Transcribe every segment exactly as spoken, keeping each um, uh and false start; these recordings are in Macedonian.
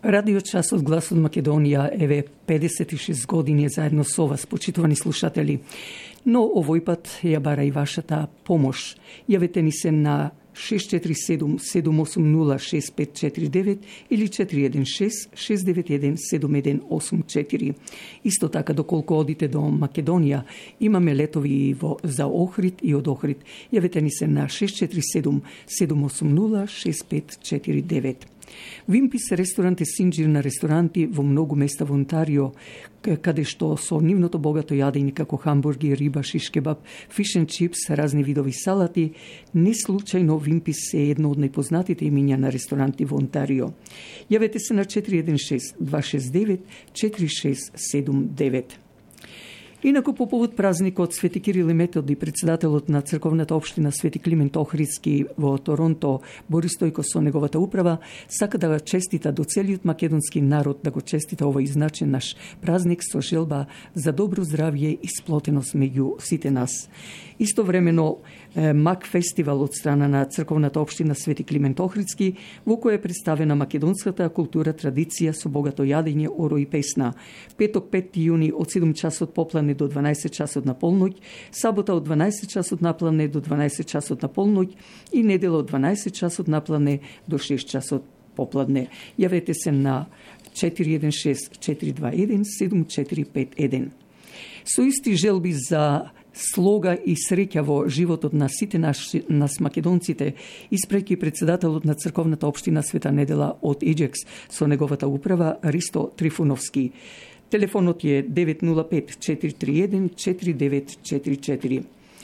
Радио Часот Глас од Македонија еве педесет и шест години заедно со вас, почитувани слушатели. Но овој пат ја бара и вашата помош. Јавете ни се на шест четири седум седум осум нула шест пет четири девет или четири еден шест шест девет еден седум еден осум четири. Исто така, доколку одите до Македонија, имаме летови во, за Охрид и од Охрид. Јавете ни се на шест четири седум седум осум нула шест пет четири девет. Вимпис ресторант е синџир на ресторанти во многу места во Онтарио, каде што со нивното богато јадење како хамбурги, риба, шиш кебаб, фиш енд чипс, разни видови салати, не случајно Вимпис е едно од најпознатите имиња на ресторанти во Онтарио. Јавете се на четири еден шест два шест девет четири шест седум девет. Инаку по повод празникот Свети Кирил и Методи, председателот на црковната општина Свети Климент Охридски во Торонто, Борис Стојко со неговата управа, сака да го честита до целиот македонски народ, да го честита овој значен наш празник со желба за добро здравје и сплотеност меѓу сите нас. Истовремено, МАК фестивал од страна на црковната општина Свети Климент Охридски, во која е представена македонската култура, традиција со богато јадење, оро и песна. Петок пети јуни од седум часот поплане до дванаесет часот на полноќ, сабота од дванаесет часот наплане до дванаесет часот на полноќ и недела од дванаесет часот наплане до шест часот попладне. Јавете се на четири еден шест четири два еден седум четири пет еден. Со исти желби за слога и среќа во животот на сите наши, нас македонците, испреки председателот на црковната општина Света Недела од Еџекс со неговата управа Ристо Трифуновски. Телефонот е девет нула пет четири три еден четири девет четири четири.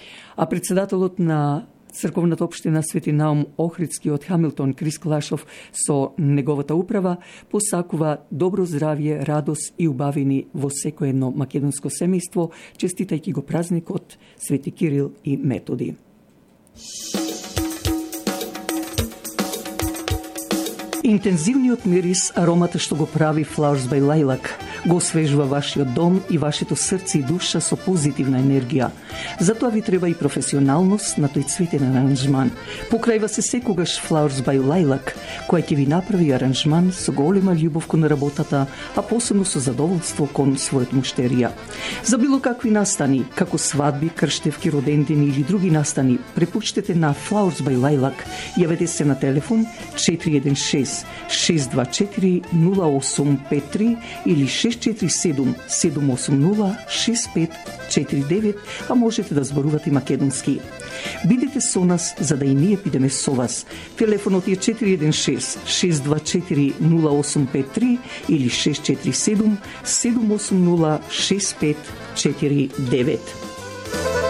А председателот на црковната општина Свети Наум Охридски од Хамилтон, Крис Клашов, со неговата управа посакува добро здравје, радост и убавини во секое едно македонско семејство, честитајќи го празникот Свети Кирил и Методи. Интензивниот мирис, аромата што го прави Flowers by Lilac, го освежува вашиот дом и вашето срце и душа со позитивна енергија. Затоа ви треба и професионалност на тој цветен аранжман. Покрајва се секогаш Flowers by Lilac, која ќе ви направи аранжман со голема љубов кон работата, а посебно со задоволство кон својот муштерија. За било какви настани, како свадби, крштевки, родендени или други настани, препуштете на Flowers by Lilac. Јавете се на телефон четири еден шест шест два четири нула осум пет три или шест четири седум седум осум нула шест пет четири девет, а можете да зборувате македонски. Бидете со нас, за да и ние бидеме со вас. Телефонот е четири еден шест шест два четири нула осум пет три или шест четири седум седум осум нула шест пет четири девет.